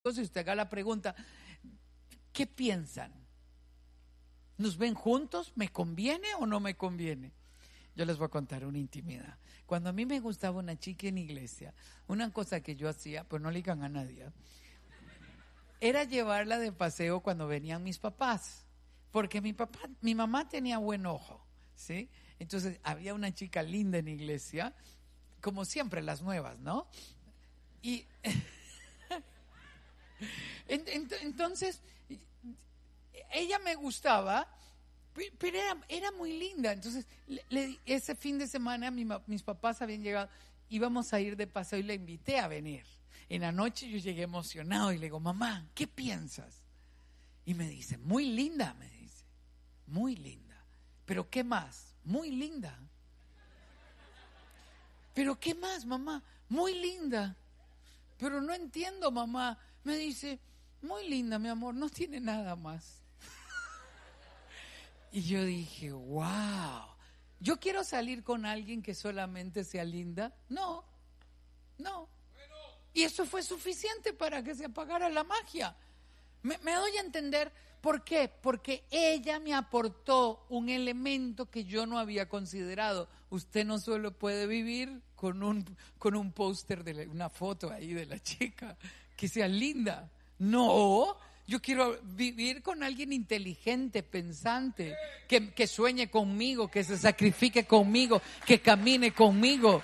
si usted haga la pregunta, ¿qué piensan? ¿Nos ven juntos? ¿Me conviene o no me conviene? Yo les voy a contar una intimidad. Cuando a mí me gustaba una chica en iglesia, una cosa que yo hacía, pues no le digan a nadie, era llevarla de paseo cuando venían mis papás, porque mi mamá tenía buen ojo, ¿sí? Entonces había una chica linda en iglesia, como siempre las nuevas, ¿no? Y entonces ella me gustaba, pero era muy linda. Entonces ese fin de semana mis papás habían llegado, íbamos a ir de paseo y la invité a venir. En la noche yo llegué emocionado y le digo, mamá, ¿qué piensas? Y me dice, muy linda, me dice, muy linda. ¿Pero qué más? Muy linda. ¿Pero qué más, mamá? Muy linda. Pero no entiendo, mamá. Me dice, muy linda, mi amor, no tiene nada más. Y yo dije, wow, ¿yo quiero salir con alguien que solamente sea linda? No. Y eso fue suficiente para que se apagara la magia. Me doy a entender por qué. Porque ella me aportó un elemento que yo no había considerado. Usted no solo puede vivir con un póster de una foto ahí de la chica que sea linda. No, yo quiero vivir con alguien inteligente, pensante, que sueñe conmigo, que se sacrifique conmigo, que camine conmigo.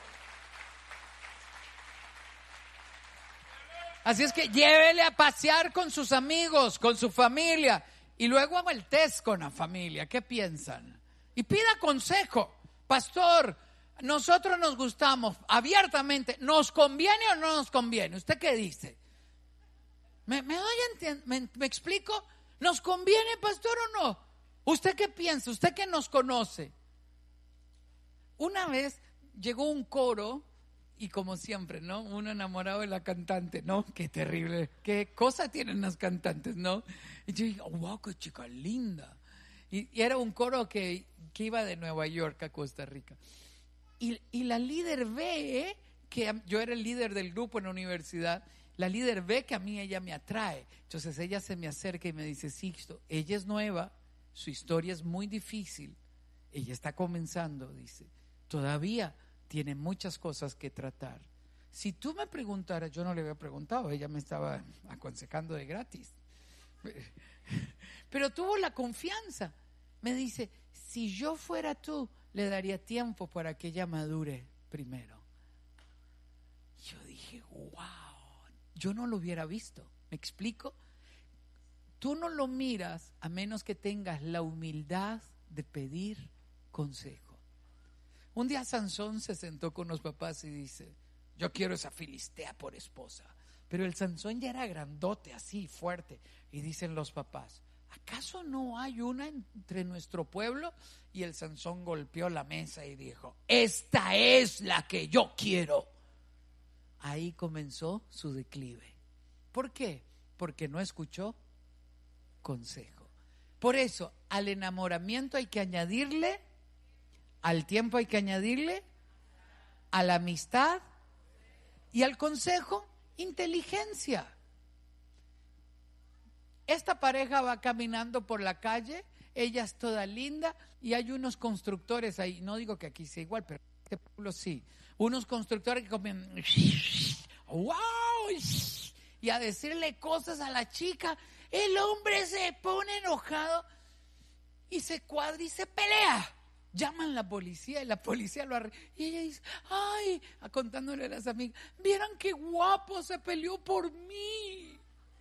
Así es que llévele a pasear con sus amigos, con su familia, y luego haga el test con la familia. ¿Qué piensan? Y pida consejo. Pastor, nosotros nos gustamos abiertamente. ¿Nos conviene o no nos conviene? ¿Usted qué dice? ¿Me explico? ¿Nos conviene, pastor, o no? ¿Usted qué piensa? ¿Usted que nos conoce? Una vez llegó un coro. Y como siempre, ¿no? Uno enamorado de la cantante, ¿no? Qué terrible, qué cosa tienen las cantantes, ¿no? Y yo dije, oh, wow, qué chica linda. Y era un coro que iba de Nueva York a Costa Rica. Y la líder ve que yo era el líder del grupo en la universidad. La líder ve que a mí ella me atrae. Entonces ella se me acerca y me dice, Sixto, ella es nueva, su historia es muy difícil. Ella está comenzando, dice, todavía tiene muchas cosas que tratar. Si tú me preguntaras, yo no le había preguntado, ella me estaba aconsejando de gratis. Pero tuvo la confianza. Me dice, si yo fuera tú, le daría tiempo para que ella madure primero. Yo dije, wow, yo no lo hubiera visto. ¿Me explico? Tú no lo miras a menos que tengas la humildad de pedir consejo. Un día Sansón se sentó con los papás y dice, yo quiero esa filistea por esposa. Pero el Sansón ya era grandote, así, fuerte. Y dicen los papás, ¿acaso no hay una entre nuestro pueblo? Y el Sansón golpeó la mesa y dijo, esta es la que yo quiero. Ahí comenzó su declive. ¿Por qué? Porque no escuchó consejo. Por eso, al enamoramiento hay que añadirle, al tiempo hay que añadirle, a la amistad y al consejo, inteligencia. Esta pareja va caminando por la calle, ella es toda linda y hay unos constructores ahí, no digo que aquí sea igual, pero en este pueblo sí, unos constructores que comen wow, y a decirle cosas a la chica. El hombre se pone enojado y se cuadra y se pelea. Llaman a la policía y la policía lo arresta. Y ella dice, ay, contándole a las amigas, vieran qué guapo se peleó por mí.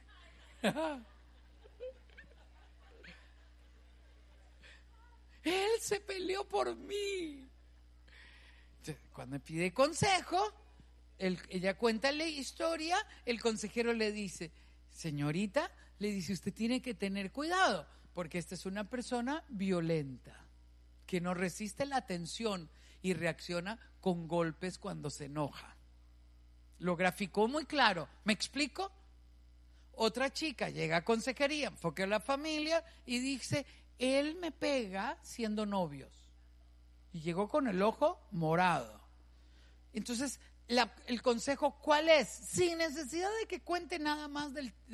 Él se peleó por mí. Entonces, cuando pide consejo, ella cuenta la historia, el consejero le dice, señorita, le dice, usted tiene que tener cuidado, porque esta es una persona violenta, que no resiste la tensión y reacciona con golpes cuando se enoja. Lo graficó muy claro. ¿Me explico? Otra chica llega a consejería, enfoque a la familia y dice, él me pega siendo novios. Y llegó con el ojo morado. Entonces el consejo, ¿cuál es? Sin necesidad de que cuente nada más